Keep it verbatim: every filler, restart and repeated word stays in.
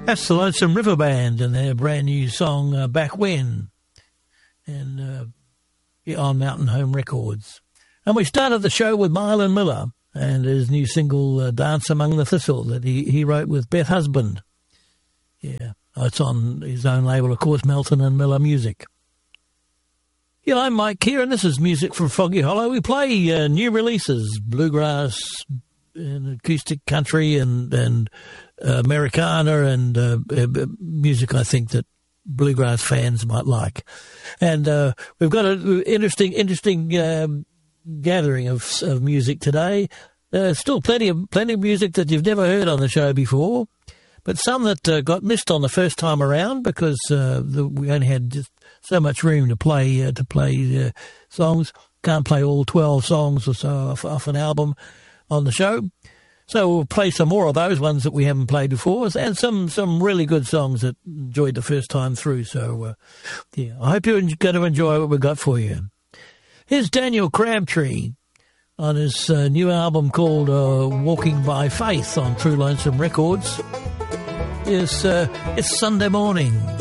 That's the Lonesome River Band and their brand new song, uh, Back When, and uh, yeah, on Mountain Home Records. And we started the show with Marlon Miller and his new single, uh, Dance Among the Thistle, that he, he wrote with Beth Husband. Yeah, it's on his own label, of course, Melton and Miller Music. Yeah, I'm Mike Kieran. This is music from Foggy Hollow. We play uh, new releases, bluegrass, and acoustic country, and and uh, Americana, and uh, uh, music I think that bluegrass fans might like. And uh, we've got an interesting, interesting um, gathering of of music today. Uh, still plenty of plenty of music that you've never heard on the show before, but some that uh, got missed on the first time around because uh, the, we only had just so much room to play uh, to play uh, songs. Can't play all twelve songs or so off, off an album on the show. So we'll play some more of those ones that we haven't played before, and some, some really good songs that enjoyed the first time through. So, uh, yeah, I hope you're going to enjoy what we've got for you. Here's Daniel Crabtree on his uh, new album called uh, Walking by Faith on True Lonesome Records. It's, uh, it's Sunday morning.